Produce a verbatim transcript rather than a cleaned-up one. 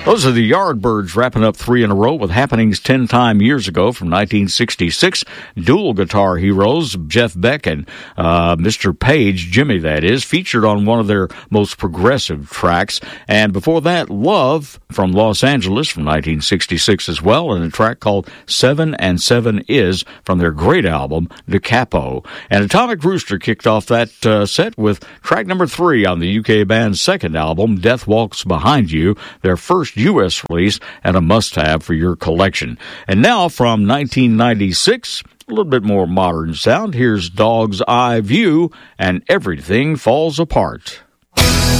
Those are the Yardbirds wrapping up three in a row with Happenings ten Time Years Ago from nineteen sixty-six. Dual guitar heroes, Jeff Beck and uh, Mister Page, Jimmy that is, featured on one of their most progressive tracks. And before that, Love from Los Angeles from nineteen sixty-six as well, and a track called Seven and Seven Is from their great album, Da Capo. And Atomic Rooster kicked off that uh, set with track number three on the U K band's second album, Death Walks Behind You, their first U S release and a must-have for your collection. And now from nineteen ninety-six, a little bit more modern sound, here's Dog's Eye View and Everything Falls Apart.